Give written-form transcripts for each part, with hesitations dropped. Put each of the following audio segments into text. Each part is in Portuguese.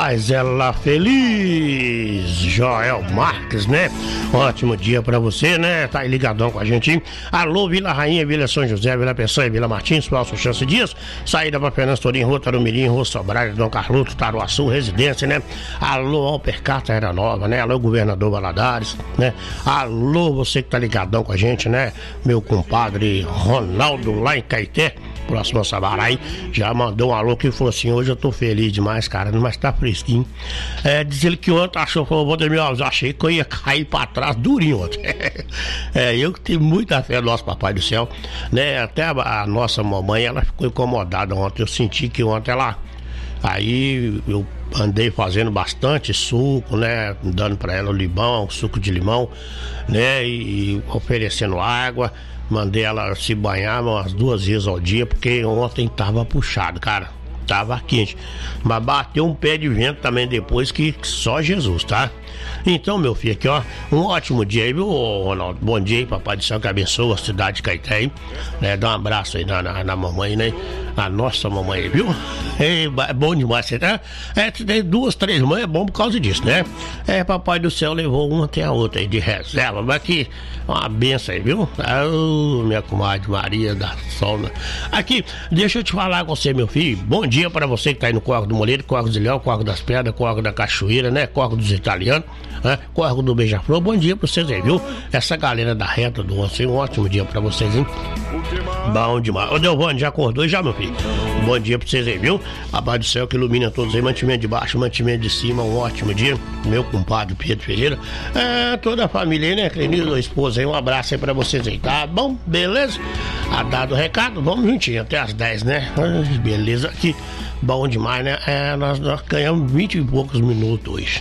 faz ela feliz. Joel Marques, né? Ótimo dia pra você, né? Tá aí ligadão com a gente, hein? Alô, Vila Rainha, Vila São José, Vila Peçanha, Vila Martins, Falso Chance Dias, saída pra Fernando Torinho, Rua Tarumirim, Rua Sobralho, Dom Carluto, Taruaçu, Residência, né? Alô, Alpercata Era Nova, né? Alô, Governador Valadares, né? Alô, você que tá ligadão com a gente, né? Meu compadre Ronaldo lá em Caeté, próximo a Sabarai, já mandou um alô que falou assim: hoje eu tô feliz demais, cara, mas tá fresquinho. Diz ele que ontem achou, falou, Valdemir Alves, achei que eu ia cair pra trás durinho ontem. Eu que tenho muita fé no nosso Papai do Céu, né? Até a nossa mamãe, ela ficou incomodada ontem, eu senti que ontem ela... Aí eu andei fazendo bastante suco, né? Dando pra ela o limão, suco de limão, né? E oferecendo água. Mandei ela se banhar umas 2 vezes ao dia, porque ontem tava puxado, cara. Tava quente. Mas bateu um pé de vento também depois que só Jesus, tá? Então, meu filho, aqui, ó, um ótimo dia aí, viu, Ronaldo? Bom dia aí, Papai do Céu, que abençoa a cidade de Caeté, hein? Dá um abraço aí na mamãe, né? A nossa mamãe aí, viu? É bom demais, você tá? Tem 2, 3 mães, é bom por causa disso, né? Papai do Céu levou uma até a outra aí de reserva, mas aqui, uma benção aí, viu? Minha comadre Maria da Sol. Aqui, deixa eu te falar com você, meu filho. Bom dia pra você que tá aí no Córrego do Moleiro, Córrego do Ilhéu, Córrego das Pedras, Córrego da Cachoeira, né? Córrego dos Italianos, né? Córrego do Beija-Flor. Bom dia pra vocês aí, viu? Essa galera da reta do Once, um ótimo dia pra vocês, hein? Bom demais. Ô, Delvane, já acordou já, meu filho? Bom dia pra vocês aí, viu? Papai do Céu que ilumina todos aí, mantimento de baixo, mantimento de cima, um ótimo dia. Meu compadre Pedro Ferreira, toda a família aí, né? Clenildo, a esposa aí, um abraço aí pra vocês aí, tá bom? Beleza? Dado o recado, vamos juntinho até as 10, né? Beleza aqui. Bom demais, né? Nós ganhamos 20 e poucos minutos hoje.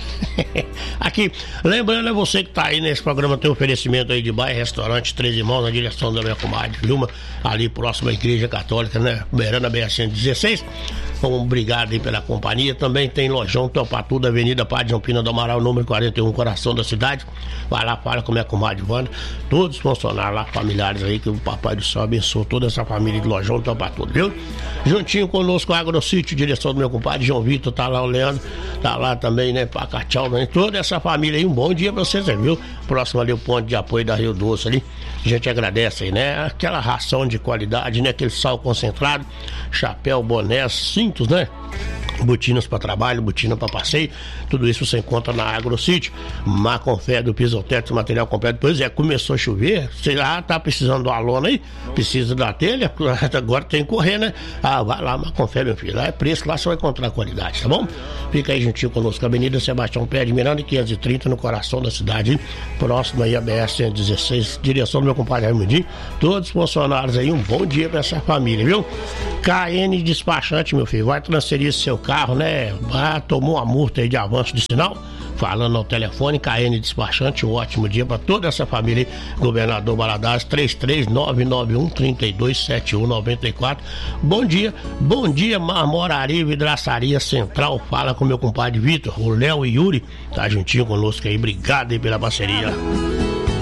Aqui, lembrando a você que tá aí nesse programa, tem um oferecimento aí de bar e restaurante Três Irmãos, na direção da minha comadre Vilma, ali próximo à Igreja Católica, né? Beirando a BR-116. Obrigado aí pela companhia. Também tem Lojão Topa Tudo, Avenida Padre João Pina do Amaral, número 41, coração da cidade. Vai lá, fala com a minha comadre Wanda. Todos os funcionários lá, familiares aí, que o Papai do Céu abençoe toda essa família de Lojão Topa Tudo, viu? Juntinho conosco, a Agrocítio, direção do meu compadre João Vitor, tá lá o Leandro, tá lá também, né? Pacachau, né? Toda essa família aí, um bom dia pra vocês aí, viu? Próximo ali o ponto de apoio da Rio Doce ali. A gente agradece aí, né? Aquela ração de qualidade, né? Aquele sal concentrado, chapéu, boné, cintos, né? Botinas para trabalho, botina para passeio, tudo isso você encontra na Agrocítio. Maconfé do pisoteto, material completo. Pois começou a chover, sei lá, tá precisando de uma lona aí, precisa da telha, agora tem que correr, né? Vai lá, Maconfé, meu filho, lá é preço, lá você vai encontrar qualidade, tá bom? Fica aí juntinho conosco, Avenida Sebastião Pé de Miranda, 530, no coração da cidade, próximo aí a BR-116, direção do meu compadre Raimundinho. Todos os funcionários aí, um bom dia pra essa família, viu? KN Despachante, meu filho, vai transferir seu carro, né? Tomou uma multa aí de avanço de sinal, falando ao telefone, KN Despachante, um ótimo dia para toda essa família. Governador Valadares, 33991327194. Bom dia, Marmoraria e Vidraçaria Central, fala com meu compadre Vitor, o Léo e Yuri, tá juntinho conosco aí, obrigado aí pela parceria.